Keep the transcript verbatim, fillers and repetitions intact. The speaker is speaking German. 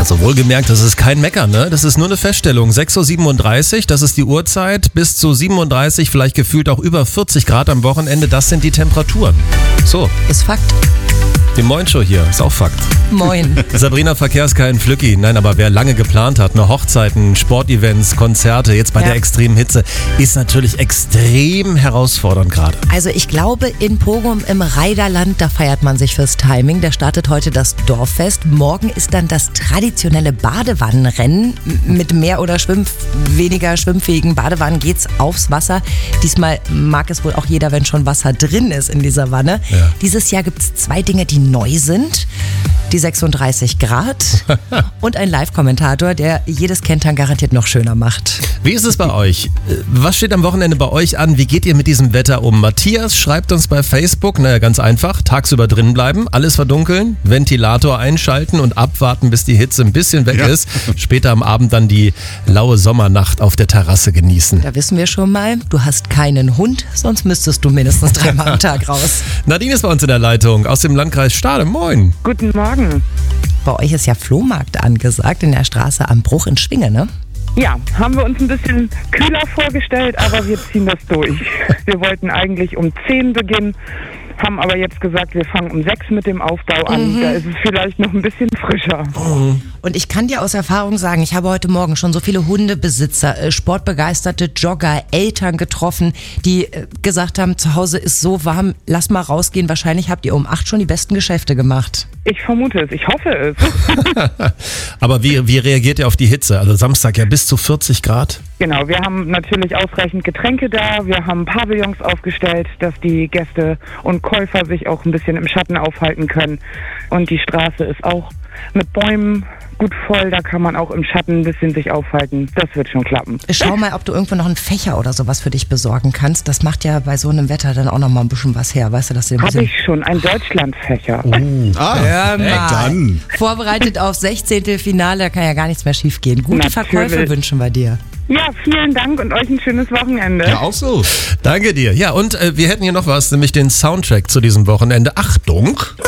Also wohlgemerkt, das ist kein Meckern, ne? Das ist nur eine Feststellung. sechs Uhr siebenunddreißig, das ist die Uhrzeit, bis zu siebenunddreißig, vielleicht gefühlt auch über vierzig Grad am Wochenende, das sind die Temperaturen. So. Ist Fakt. Die Moin-Show hier, ist auch Fakt. Moin. Sabrina Verkehrskein Flücki. Nein, aber wer lange geplant hat, ne, Hochzeiten, Sportevents, Konzerte, jetzt bei Ja. der extremen Hitze, ist natürlich extrem herausfordernd gerade. Also ich glaube, in Pogum im Reiderland, da feiert man sich fürs Timing. Da startet heute das Dorffest. Morgen ist dann das traditionelle Badewannenrennen. Mit mehr oder schwimm weniger schwimmfähigen Badewannen geht's aufs Wasser. Diesmal mag es wohl auch jeder, wenn schon Wasser drin ist in dieser Wanne. Ja. Dieses Jahr gibt's zwei Dinge, die neu sind. Die sechsunddreißig Grad und ein Live-Kommentator, der jedes Kentern garantiert noch schöner macht. Wie ist es bei euch? Was steht am Wochenende bei euch an? Wie geht ihr mit diesem Wetter um? Matthias schreibt uns bei Facebook, naja, ganz einfach, tagsüber drin bleiben, alles verdunkeln, Ventilator einschalten und abwarten, bis die Hitze ein bisschen weg Ja. ist. Später am Abend dann die laue Sommernacht auf der Terrasse genießen. Da wissen wir schon mal, du hast keinen Hund, sonst müsstest du mindestens dreimal am Tag raus. Nadine ist bei uns in der Leitung aus dem Landkreis Stade. Moin. Guten Morgen. Bei euch ist ja Flohmarkt angesagt in der Straße am Bruch in Schwinge, ne? Ja, haben wir uns ein bisschen kühler vorgestellt, aber wir ziehen das durch. Wir wollten eigentlich um zehn beginnen, haben aber jetzt gesagt, wir fangen um sechs mit dem Aufbau an. Da ist es vielleicht noch ein bisschen frischer. Und ich kann dir aus Erfahrung sagen, ich habe heute Morgen schon so viele Hundebesitzer, äh, sportbegeisterte Jogger, Eltern getroffen, die äh, gesagt haben, zu Hause ist so warm, lass mal rausgehen. Wahrscheinlich habt ihr um acht schon die besten Geschäfte gemacht. Ich vermute es, ich hoffe es. Aber wie, wie reagiert ihr auf die Hitze? Also Samstag ja bis zu vierzig Grad. Genau, wir haben natürlich ausreichend Getränke da. Wir haben Pavillons aufgestellt, dass die Gäste und Käufer sich auch ein bisschen im Schatten aufhalten können. Und die Straße ist auch mit Bäumen gut voll, da kann man auch im Schatten ein bisschen sich aufhalten. Das wird schon klappen. Schau mal, ob du irgendwo noch einen Fächer oder sowas für dich besorgen kannst. Das macht ja bei so einem Wetter dann auch noch mal ein bisschen was her. Weißt du, dass du ein Habe bisschen ich schon, ein Deutschlandfächer. Ah, Hör mal. dann. vorbereitet auf sechzehnte Finale, da kann ja gar nichts mehr schief gehen. Gute Natürlich. Verkäufe wünschen wir dir. Ja, vielen Dank und euch ein schönes Wochenende. Ja, auch so. Danke dir. Ja, und äh, wir hätten hier noch was, nämlich den Soundtrack zu diesem Wochenende. Achtung!